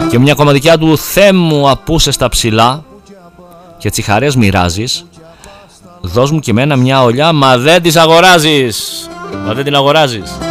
Και μια κομματικιά του «Θεέ μου απούσε στα ψηλά και τσιχαρές μοιράζεις, δώσ' μου και εμένα μια ολιά, μα δεν τις αγοράζεις, μα δεν την αγοράζεις».